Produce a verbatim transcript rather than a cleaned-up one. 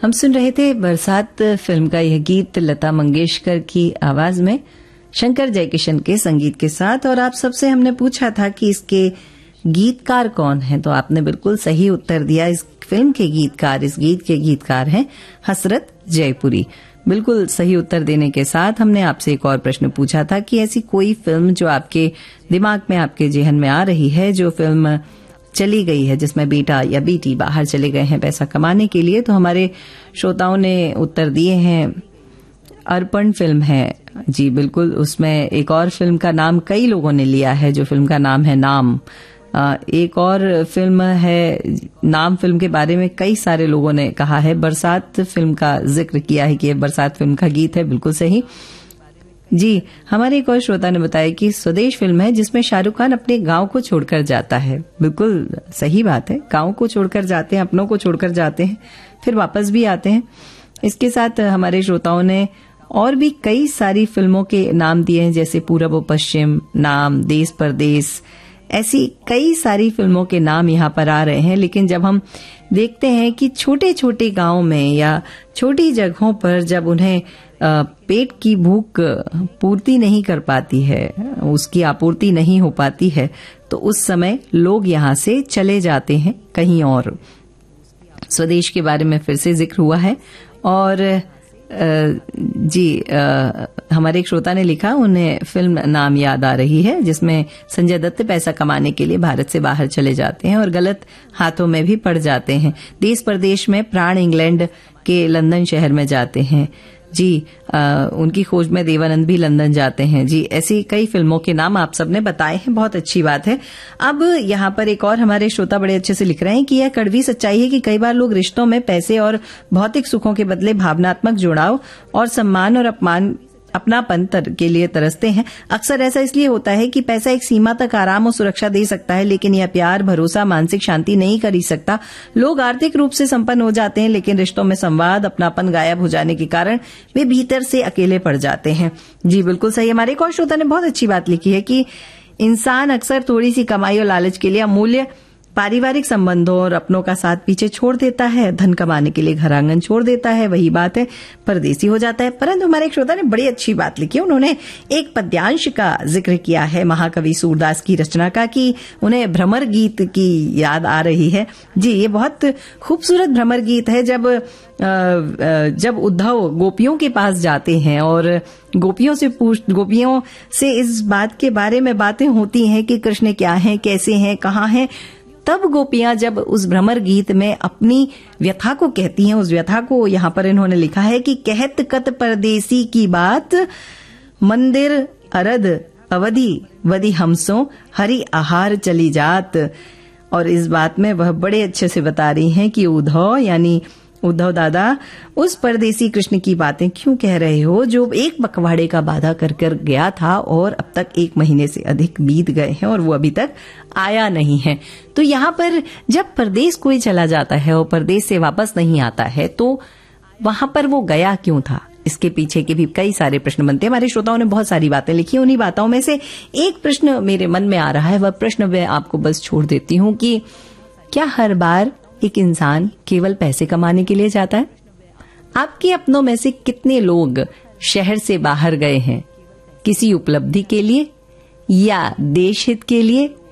हम सुन रहे थे बरसात फिल्म का यह गीत लता मंगेशकर की आवाज में शंकर जयकिशन के संगीत के साथ। और आप सबसे हमने पूछा था कि इसके गीतकार कौन हैं, तो आपने बिल्कुल सही उत्तर दिया। इस फिल्म के गीतकार, इस गीत के गीतकार हैं हसरत जयपुरी। बिल्कुल सही उत्तर देने के साथ हमने आपसे एक और प्रश्न पूछा था कि ऐसी कोई फिल्म जो आपके दिमाग में, आपके जेहन में आ रही है, जो फिल्म चली गई है जिसमें बेटा या बेटी बाहर चले गए हैं पैसा कमाने के लिए। तो हमारे श्रोताओं ने उत्तर दिए हैं अर्पण फिल्म है। जी बिल्कुल, उसमें एक और फिल्म का नाम कई लोगों ने लिया है, जो फिल्म का नाम है नाम। एक और फिल्म है नाम, फिल्म के बारे में कई सारे लोगों ने कहा है। बरसात फिल्म का जिक्र किया है कि यह बरसात फिल्म का गीत है, बिल्कुल सही। जी, हमारे एक और श्रोता ने बताया कि स्वदेश फिल्म है जिसमें शाहरुख खान अपने गांव को छोड़कर जाता है। बिल्कुल सही बात है, गांव को छोड़कर जाते हैं, अपनों को छोड़कर जाते हैं, फिर वापस भी आते हैं। इसके साथ हमारे श्रोताओं ने और भी कई सारी फिल्मों के नाम दिए हैं, जैसे पूरब व पश्चिम, नाम, देश परदेश, ऐसी कई सारी फिल्मों के नाम यहाँ पर आ रहे हैं। लेकिन जब हम देखते हैं कि छोटे छोटे गांव में या छोटी जगहों पर जब उन्हें पेट की भूख पूर्ति नहीं कर पाती है, उसकी आपूर्ति नहीं हो पाती है, तो उस समय लोग यहाँ से चले जाते हैं कहीं और। स्वदेश के बारे में फिर से जिक्र हुआ है। और जी आ, हमारे एक श्रोता ने लिखा, उन्हें फिल्म नाम याद आ रही है जिसमें संजय दत्त पैसा कमाने के लिए भारत से बाहर चले जाते हैं और गलत हाथों में भी पड़ जाते हैं। देश परदेश में प्राण इंग्लैंड के लंदन शहर में जाते हैं। जी, आ, उनकी खोज में देवानंद भी लंदन जाते हैं। जी, ऐसी कई फिल्मों के नाम आप सबने बताए हैं, बहुत अच्छी बात है। अब यहाँ पर एक और हमारे श्रोता बड़े अच्छे से लिख रहे हैं कि यह कड़वी सच्चाई है कि कई बार लोग रिश्तों में पैसे और भौतिक सुखों के बदले भावनात्मक जुड़ाव और सम्मान और अपमान अपनापन के लिए तरसते हैं। अक्सर ऐसा इसलिए होता है कि पैसा एक सीमा तक आराम और सुरक्षा दे सकता है, लेकिन यह प्यार, भरोसा, मानसिक शांति नहीं खरीद सकता। लोग आर्थिक रूप से संपन्न हो जाते हैं, लेकिन रिश्तों में संवाद, अपनापन गायब हो जाने के कारण वे भीतर से अकेले पड़ जाते हैं। जी बिल्कुल सही। हमारे एक और श्रोता ने बहुत अच्छी बात लिखी है कि इंसान अक्सर थोड़ी सी कमाई और लालच के लिए अमूल्य पारिवारिक संबंधों और अपनों का साथ पीछे छोड़ देता है, धन कमाने के लिए घर आंगन छोड़ देता है, वही बात है, परदेसी हो जाता है। परंतु हमारे एक श्रोता ने बड़ी अच्छी बात लिखी है। उन्होंने एक पद्यांश का जिक्र किया है महाकवि सूरदास की रचना का, कि उन्हें भ्रमर गीत की याद आ रही है। जी, ये बहुत खूबसूरत भ्रमर गीत है। जब जब उद्धव गोपियों के पास जाते हैं और गोपियों से पूछ गोपियों से इस बात के बारे में बातें होती हैं कि कृष्ण क्या है, कैसे हैं, कहाँ हैं, तब गोपियां जब उस भ्रमर गीत में अपनी व्यथा को कहती हैं, उस व्यथा को यहाँ पर इन्होंने लिखा है कि कहत कत परदेसी की बात, मंदिर अरद अवधि वधि हमसो हरि आहार चली जात। और इस बात में वह बड़े अच्छे से बता रही हैं कि उद्धव यानी उद्धव दादा उस परदेसी कृष्ण की बातें क्यों कह रहे हो, जो एक पखवाड़े का वादा कर कर गया था और अब तक एक महीने से अधिक बीत गए हैं और वो अभी तक आया नहीं है। तो यहाँ पर जब परदेश कोई चला जाता है और परदेश से वापस नहीं आता है, तो वहां पर वो गया क्यों था, इसके पीछे के भी कई सारे प्रश्न बनते हैं। हमारे श्रोताओं ने बहुत सारी बातें लिखी, उन्हीं बातों में से एक प्रश्न मेरे मन में आ रहा है। वह प्रश्न मैं आपको बस छोड़ देती हूँ कि क्या हर बार एक इंसान केवल पैसे कमाने के लिए जाता है? आपके अपनों में से कितने लोग शहर से बाहर गए हैं किसी उपलब्धि के लिए या देश हित के लिए